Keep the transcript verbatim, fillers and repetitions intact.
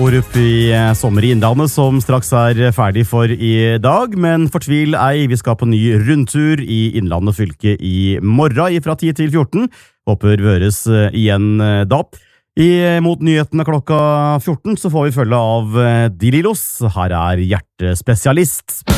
Orup i Sommer i Innlandet, som straks er ferdig for i dag. Men fortvil ei, vi skal på ny rundtur i Innlandet fylke i morgen fra ti til fjorten. Håper vi høres igjen da. I mot nyhetene klokka fjorten så får vi følge av De Lillos. Her er Hjertespesialist.